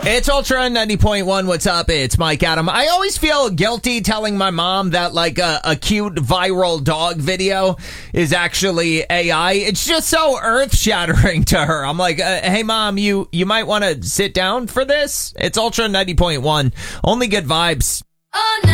It's Ultra 90.1. What's up? It's Mike Adam. I always feel guilty telling my mom that like a cute viral dog video is actually AI. It's just so earth shattering to her. I'm like, hey mom, you might want to sit down for this. It's Ultra 90.1. Only good vibes. Oh, no.